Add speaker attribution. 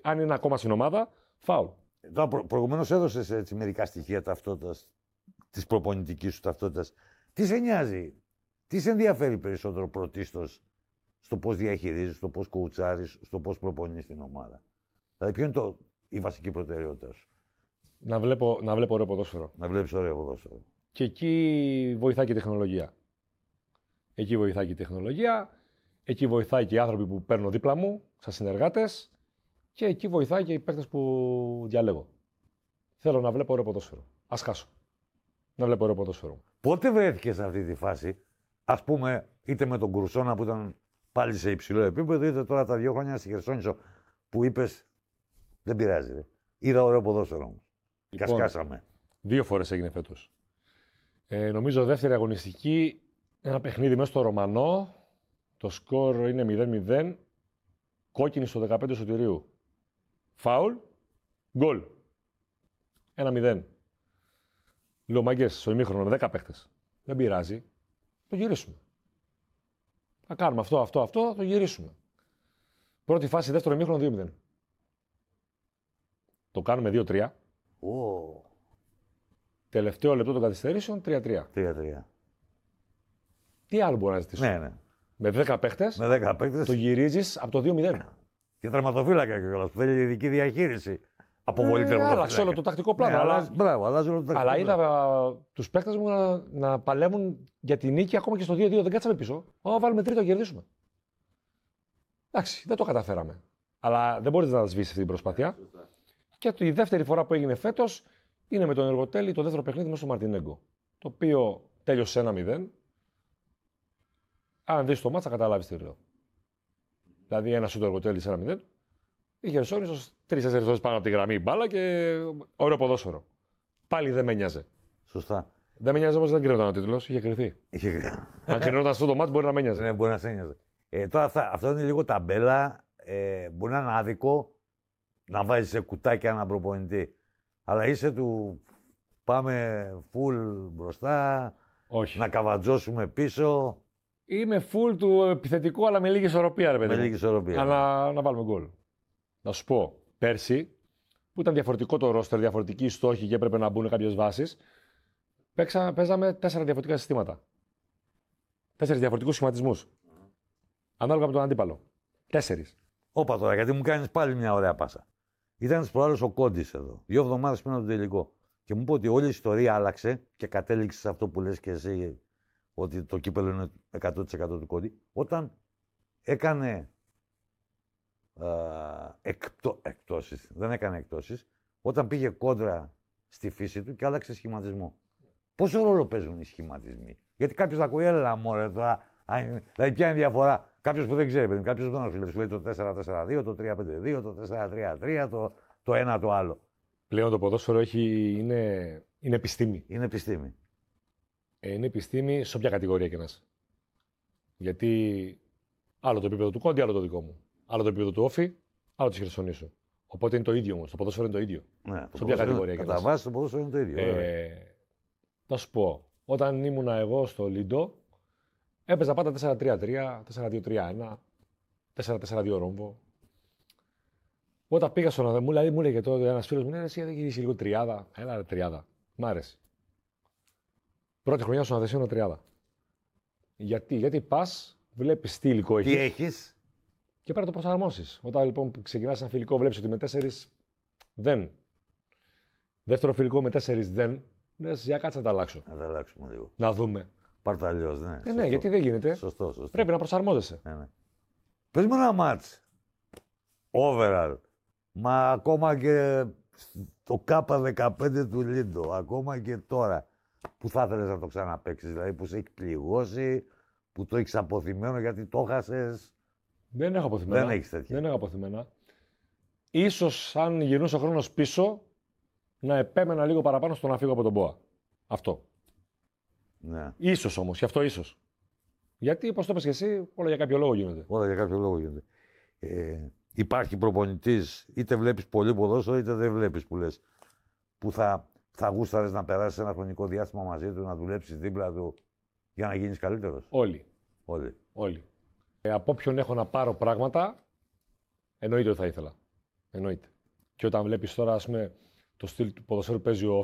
Speaker 1: αν είναι ακόμα στην ομάδα, φάουλ.
Speaker 2: Προηγουμένως έδωσες μερικά στοιχεία ταυτότητας, της προπονητικής σου ταυτότητας. Τι σε νοιάζει, τι σε ενδιαφέρει περισσότερο πρωτίστως στο πώς διαχειρίζεις, στο πώς κοουτσάρεις, στο πώς προπονείς την ομάδα? Δηλαδή, ποιο είναι η βασική προτεραιότητά σου?
Speaker 1: Να βλέπω ωραίο ποδόσφαιρο.
Speaker 2: Να βλέπεις ωραίο ποδόσφαιρο.
Speaker 1: Και εκεί βοηθάει και η τεχνολογία. Εκεί βοηθάει και η τεχνολογία, εκεί βοηθάει και οι άνθρωποι που παίρνω δίπλα μου, σαν συνεργάτες, και εκεί βοηθάει και οι παίκτες που διαλέγω. Θέλω να βλέπω ωραίο ποδόσφαιρο. Ας χάσω. Να βλέπω ωραίο ποδόσφαιρο.
Speaker 2: Πότε βρέθηκες σε αυτή τη φάση, ας πούμε, είτε με τον Κουρσόνα που ήταν πάλι σε υψηλό επίπεδο, είτε τώρα τα 2 χρόνια στη Χερσόνησο που είπες δεν πειράζει, ρε. Είδα ωραίο ποδόσφαιρο όμως.
Speaker 1: Λοιπόν,
Speaker 2: Κασκάσαμε.
Speaker 1: 2 φορές έγινε φέτος. Νομίζω δεύτερη αγωνιστική, ένα παιχνίδι μέσα στο Ρωμανό, το σκορ είναι 0-0, κόκκινη στο 15 Σωτηρίου. Φάουλ, γκολ. 1-0. Λέω, μάγκες, στο ημίχρονο με 10 παίχτες. Δεν πειράζει. Το γυρίσουμε. Θα κάνουμε αυτό, το γυρίσουμε. Πρώτη φάση, δεύτερο ημίχρονο 2-0. Το κάνουμε 2-3. Τελευταίο λεπτό των καθυστερήσεων 3-3.
Speaker 2: 3-3.
Speaker 1: Τι άλλο μπορεί να ζητήσω?
Speaker 2: Ναι.
Speaker 1: Με 10 παίχτες,
Speaker 2: Με 10 παίκτες.
Speaker 1: το γυρίζεις από το 2-0.
Speaker 2: Και τερματοφύλακα κιόλας που θέλει ειδική διαχείριση. Αποβολή τερματοφύλακα.
Speaker 1: Άλλαξε όλο το τακτικό πλάνο.
Speaker 2: Αλλάζει όλο το τακτικό.
Speaker 1: Αλλά είδα τους παίκτες μου να παλεύουν για την νίκη ακόμα και στο 2-2. Δεν κάτσαμε πίσω. Βάλουμε τρίτο και κερδίσουμε. Εντάξει, δεν το καταφέραμε. Αλλά δεν μπορείς να σβήσεις αυτή την προσπάθεια. Και η δεύτερη φορά που έγινε φέτος είναι με τον Εργοτέλη, το δεύτερο παιχνίδι μέσα στο Μαρτινέγκο. Το οποίο τέλειωσε 1-0. Αν δεις το μάτσα, καταλάβεις τι λέω. Δηλαδή, ένα σου το Εργοτέλη 1-0. Η Χερσόνησος 3-4 ώρες πάνω από τη γραμμή μπάλα και ωραίο ποδόσφαιρο. Πάλι δεν με νοιάζε.
Speaker 2: Σωστά.
Speaker 1: Δεν με νοιάζε όμως, δεν κρίνονταν ο τίτλος, είχε κρυθεί. Αν κρίνονταν αυτό το μάτι, μπορεί να με νοιάζει.
Speaker 2: Ναι, μπορεί να σε νοιάζει. Τώρα αυτό είναι λίγο ταμπέλα. Μπορεί να είναι άδικο να βάζεις σε κουτάκια έναν προπονητή. Αλλά είσαι του πάμε full μπροστά,
Speaker 1: Όχι.
Speaker 2: να καβατζώσουμε πίσω.
Speaker 1: Είμαι full του επιθετικού, αλλά με λίγη ισορροπία, ρε παιδί.
Speaker 2: Με λίγη ισορροπία.
Speaker 1: Αλλά να βάλουμε γκολ. Να σου πω, πέρσι, που ήταν διαφορετικό το ρόστερ, διαφορετικοί στόχοι και έπρεπε να μπουν κάποιες βάσεις, παίζαμε 4 διαφορετικά συστήματα. 4 διαφορετικούς σχηματισμούς. Ανάλογα με τον αντίπαλο. 4.
Speaker 2: Όπα τώρα, γιατί μου κάνεις πάλι μια ωραία πάσα. Ήταν τις προάλλες ο Κόντης εδώ, 2 εβδομάδες πριν από το τελικό. Και μου είπε ότι όλη η ιστορία άλλαξε και κατέληξε σε αυτό που λες και εσύ, ότι το κύπελλο είναι 100% του Κόντι, όταν έκανε εκτόσεις. Δεν έκανε εκτόσεις. Όταν πήγε κόντρα στη φύση του και άλλαξε σχηματισμό. Πόσο ρόλο παίζουν οι σχηματισμοί? Γιατί κάποιος θα ακούει, έλα μωρέ τώρα. Δηλαδή, ποια είναι η διαφορά? Κάποιος που δεν ξέρει, παιδί, κάποιος που δεν σου λέει το 4-4-2, το 3-5-2, το 4-3-3, το ένα το άλλο.
Speaker 1: Πλέον το ποδόσφαιρο είναι επιστήμη.
Speaker 2: Είναι επιστήμη.
Speaker 1: Είναι επιστήμη σε όποια κατηγορία και να είσαι. Γιατί άλλο το επίπεδο του Κόντι, άλλο το δικό μου. Άλλο το επίπεδο του Όφη, άλλο τη Χερσονήσου. Οπότε είναι το ίδιο όμως. Το ποδόσφαιρο είναι το ίδιο.
Speaker 2: Ναι,
Speaker 1: σε όποια κατηγορία και να είσαι.
Speaker 2: Κατά βάση το ποδόσφαιρο είναι το ίδιο.
Speaker 1: Θα σου πω, όταν ήμουνα εγώ στο Λίντο, έπαιζα πάντα 4-3-3, 4-2-3-1, 4-4-2 ρόμβο. Όταν πήγα στον Αδέμ, μου έλεγε τότε ένας φίλος μου, ναι, εσύ δεν έχεις λίγο τριάδα. Έλα, ρε, τριάδα. Μ' άρεσε. Πρώτη χρονιά στον Αδεσίνο τριάδα. Γιατί πας, βλέπεις τι υλικό έχεις.
Speaker 2: Τι έχεις.
Speaker 1: Και πρέπει να το προσαρμόσεις. Όταν λοιπόν ξεκινάς ένα φιλικό, βλέπεις ότι με 4 δεν. Δεύτερο φιλικό με 4 δεν. Λες, για κάτσε να τα αλλάξω.
Speaker 2: Να τα αλλάξουμε λίγο.
Speaker 1: Να δούμε.
Speaker 2: Πάρτε αλλιώς, ναι.
Speaker 1: Ναι, γιατί δεν γίνεται.
Speaker 2: Σωστό.
Speaker 1: Πρέπει να προσαρμόζεσαι.
Speaker 2: Ναι. Πες μου ένα μάτς. Overall. Μα ακόμα και το K15 του Λίντο, ακόμα και τώρα, που θα ήθελες να το ξαναπαίξεις, δηλαδή που σε έχει πληγώσει, που το έχεις αποθυμένο γιατί το χάσες.
Speaker 1: Δεν έχω αποθυμένα.
Speaker 2: Δεν έχεις τέτοια.
Speaker 1: Δεν έχω αποθυμένα. Ίσως αν γυρνούσε ο χρόνος πίσω, να επέμενα λίγο παραπάνω στο να φύγω από τον ΠΟΑ. Αυτό.
Speaker 2: Ναι.
Speaker 1: Ίσως όμως, γι' αυτό ίσως. Γιατί, όπως το είπες και εσύ, όλα για κάποιο λόγο γίνονται.
Speaker 2: Όλα για κάποιο λόγο γίνονται. Υπάρχει προπονητής, είτε βλέπεις πολύ ποδόσφαιρο, είτε δεν βλέπεις που λες, που θα γούσταρες να περάσεις ένα χρονικό διάστημα μαζί του, να δουλέψεις δίπλα του για να γίνεις καλύτερος.
Speaker 1: Όλοι. Από όποιον έχω να πάρω πράγματα, εννοείται ότι θα ήθελα. Εννοείται. Και όταν βλέπει τώρα, ας πούμε, το στυλ του ποδοσφαίρου που παίζει ο